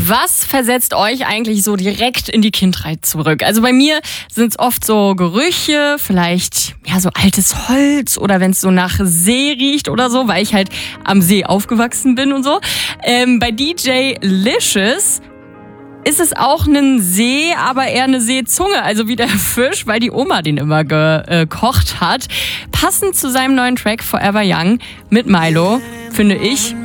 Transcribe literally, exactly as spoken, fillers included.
Was versetzt euch eigentlich so direkt in die Kindheit zurück? Also bei mir sind es oft so Gerüche, vielleicht ja so altes Holz oder wenn es so nach See riecht oder so, weil ich halt am See aufgewachsen bin und so. Ähm, bei D J Licious ist es auch ein See, aber eher eine Seezunge, also wie der Fisch, weil die Oma den immer gekocht hat. Passend zu seinem neuen Track Forever Young mit Milo, finde ich,